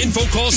info, call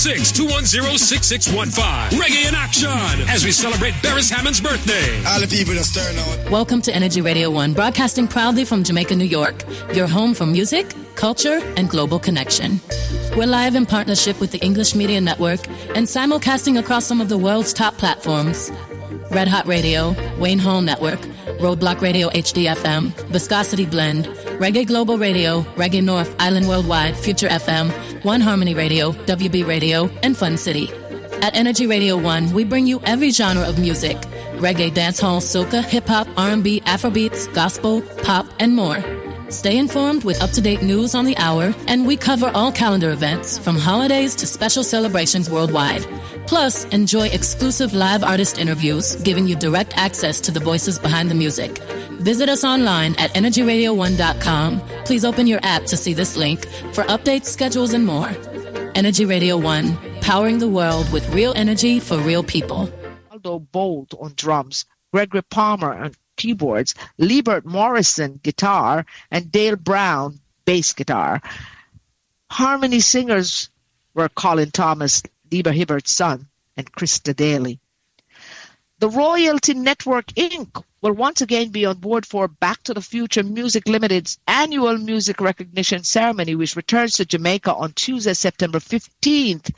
646-210-6615. Reggae in action as we celebrate Beres Hammond's birthday. All the people just turn out. Welcome to Energy Radio 1, broadcasting proudly from Jamaica, New York. Your home for music, culture, and global connection. We're live in partnership with the English Media Network and simulcasting across some of the world's top platforms. Red Hot Radio, Wayne Hall Network, Roadblock Radio HD-FM, Viscosity Blend, Reggae Global Radio, Reggae North, Island Worldwide, Future FM, One Harmony Radio, WB Radio, and Fun City. At Energy Radio 1, we bring you every genre of music: reggae, dancehall, soca, hip-hop, R&B, Afrobeats, gospel, pop, and more. Stay informed with up-to-date news on the hour, and we cover all calendar events, from holidays to special celebrations worldwide. Plus, enjoy exclusive live artist interviews, giving you direct access to the voices behind the music. Visit us online at energyradio1.com. Please open your app to see this link for updates, schedules, and more. Energy Radio 1, powering the world with real energy for real people. Aldo Bolt on drums, Gregory Palmer on keyboards, Liebert Morrison guitar, and Dale Brown bass guitar. Harmony singers were Colin Thomas, Lieber Hibbert's son, and Krista Daly. The Royalty Network, Inc. will once again be on board for Back to the Future Music Limited's annual music recognition ceremony, which returns to Jamaica on Tuesday, September 15th,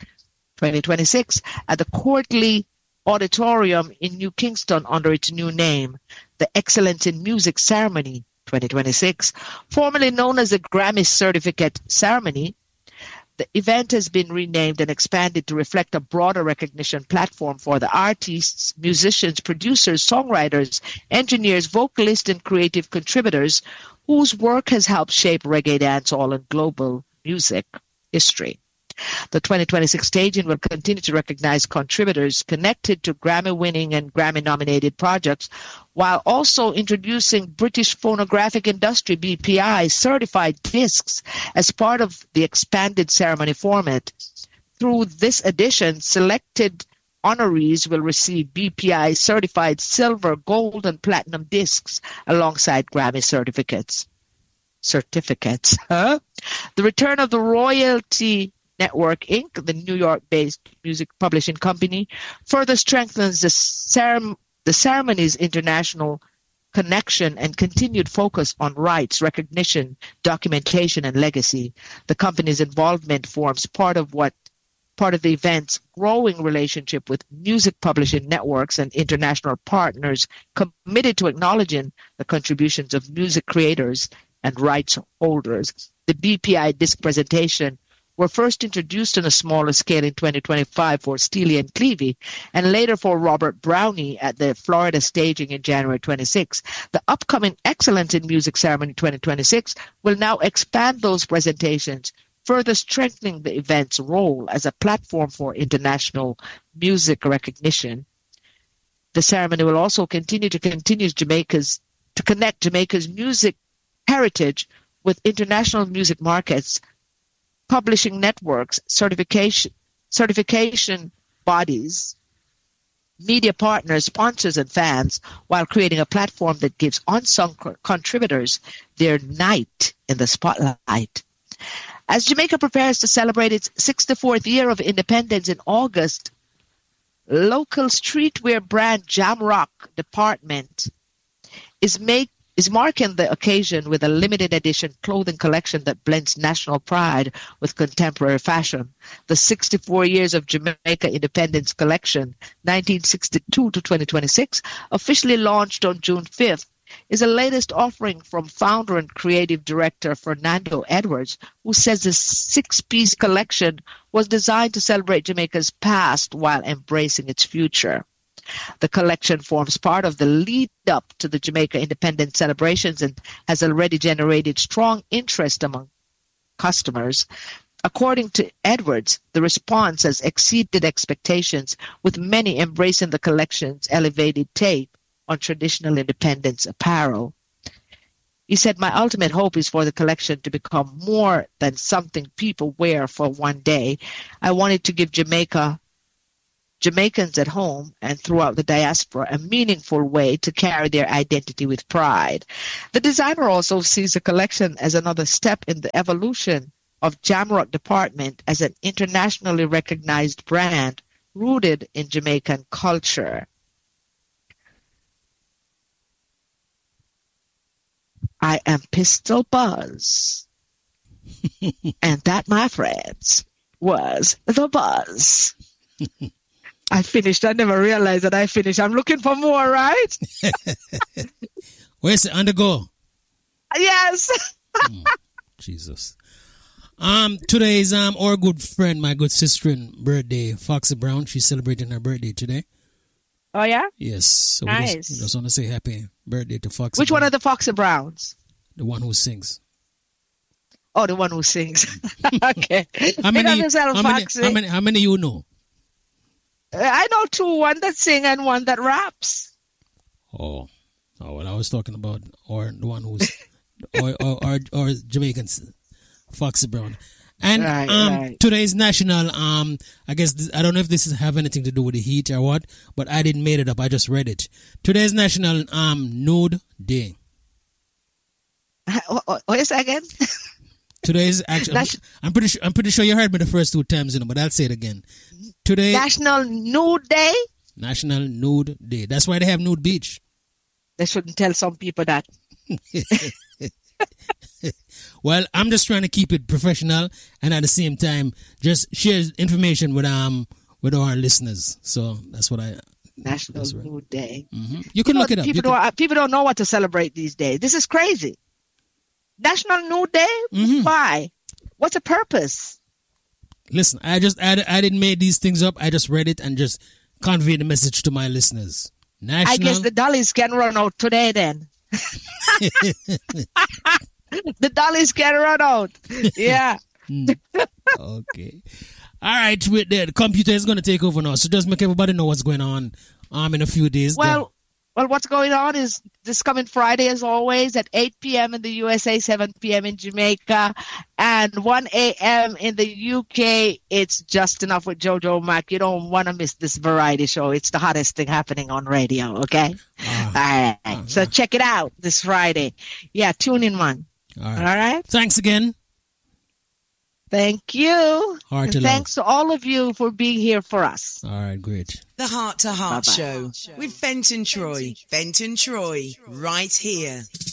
2026, at the Courtly Auditorium in New Kingston under its new name, the Excellence in Music Ceremony 2026. Formerly known as the Grammy Certificate Ceremony, the event has been renamed and expanded to reflect a broader recognition platform for the artists, musicians, producers, songwriters, engineers, vocalists, and creative contributors whose work has helped shape reggae dancehall and global music history. The 2026 staging will continue to recognize contributors connected to Grammy-winning and Grammy-nominated projects, while also introducing British Phonographic Industry (BPI) certified discs as part of the expanded ceremony format. Through this edition, selected honorees will receive BPI certified silver, gold, and platinum discs alongside Grammy certificates. The return of the Royalty Network, Inc., the New York-based music publishing company, further strengthens the ceremony's international connection and continued focus on rights, recognition, documentation, and legacy. The company's involvement forms part of the event's growing relationship with music publishing networks and international partners committed to acknowledging the contributions of music creators and rights holders. The BPI disc presentation were first introduced on a smaller scale in 2025 for Steely and Clevie, and later for Robert Brownie at the Florida staging in January 26. The upcoming Excellence in Music Ceremony 2026 will now expand those presentations, further strengthening the event's role as a platform for international music recognition. The ceremony will also continue to connect Jamaica's music heritage with international music markets, publishing networks, certification bodies, media partners, sponsors, and fans, while creating a platform that gives unsung contributors their night in the spotlight. As Jamaica prepares to celebrate its 64th year of independence in August, local streetwear brand Jamrock Department is marking the occasion with a limited edition clothing collection that blends national pride with contemporary fashion. The 64 Years of Jamaica Independence Collection, 1962 to 2026, officially launched on June 5th, is the latest offering from founder and creative director Fernando Edwards, who says the six-piece collection was designed to celebrate Jamaica's past while embracing its future. The collection forms part of the lead-up to the Jamaica independence celebrations and has already generated strong interest among customers. According to Edwards, the response has exceeded expectations, with many embracing the collection's elevated take on traditional independence apparel. He said, "My ultimate hope is for the collection to become more than something people wear for one day. I wanted to give Jamaicans at home and throughout the diaspora a meaningful way to carry their identity with pride." The designer also sees the collection as another step in the evolution of Jamrock Department as an internationally recognized brand rooted in Jamaican culture. I am Pistol Buzz. And that, my friends, was the buzz. I finished. I never realized that I finished. I'm looking for more, right? Where's it? On the go? Yes. Jesus. Today is our good friend, my good sister, birthday, Foxy Brown. She's celebrating her birthday today. Oh, yeah? Yes. So nice. we just want to say happy birthday to Foxy Which Brown. one are the Foxy Browns? The one who sings. Oh, the one who sings. Okay. How many you know? I know two, one that sing and one that raps. Oh, well, I was talking about or the one who's or Jamaicans, Foxy Brown. And right. Today's national, I guess, I don't know if this have anything to do with the heat or what, but I didn't made it up. I just read it. Today's national nude day. What is that again? Today's actually, I'm pretty sure you heard me the first two times, but I'll say it again. Today, National Nude Day. National Nude Day. That's why they have Nude Beach. They shouldn't tell some people that. Well, I'm just trying to keep it professional and at the same time just share information with our listeners. So that's what I. National Nude Day. Mm-hmm. You can look it up. People don't know what to celebrate these days. This is crazy. National Nude Day? Mm-hmm. Why? What's the purpose? Listen, I didn't make these things up. I just read it and just convey the message to my listeners. I guess the dollies can run out today then. The dollies can run out. Yeah. Okay. All right. The computer is going to take over now. So just make everybody know what's going on in a few days. Well, what's going on is this coming Friday, as always, at 8 p.m. in the USA, 7 p.m. in Jamaica, and 1 a.m. in the UK. It's Just Enough with Jojo Mack. You don't want to miss this variety show. It's the hottest thing happening on radio, okay? All right. So check it out this Friday. Yeah, tune in, man. All right. Thanks again. Thank you. Heart and thanks to all of you for being here for us. All right, great. The Heart to Heart Show with Fenton Troy. Fenton Troy, right here.